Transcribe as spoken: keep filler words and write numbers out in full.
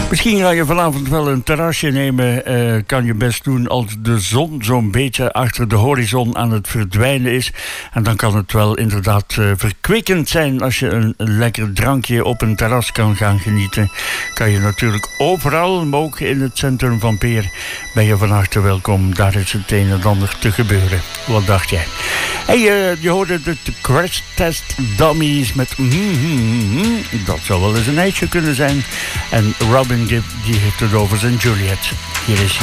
Misschien ga je vanavond wel een terrasje nemen. Uh, kan je best doen als de zon zo'n beetje achter de horizon aan het verdwijnen is. En dan kan het wel inderdaad uh, verkwikkend zijn als je een, een lekker drankje op een terras kan gaan genieten. Kan je natuurlijk overal, maar ook in het centrum van Peer ben je van harte welkom. Daar is het een en ander te gebeuren. Wat dacht jij? Hey, uh, je hoorde de, de Crash Test Dummies met mm-hmm, dat zou wel eens een ijsje kunnen zijn. En Robin Gibb die heeft het over zijn Juliet. Hier is